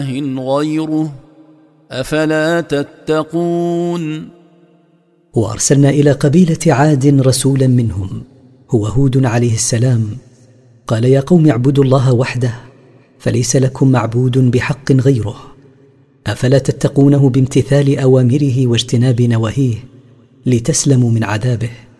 غيره أفلا تتقون. وأرسلنا إلى قبيلة عاد رسولا منهم هو هود عليه السلام، قال: يا قوم اعبدوا الله وحده فليس لكم معبود بحق غيره، أفلا تتقونه بامتثال أوامره واجتناب نواهيه لتسلموا من عذابه.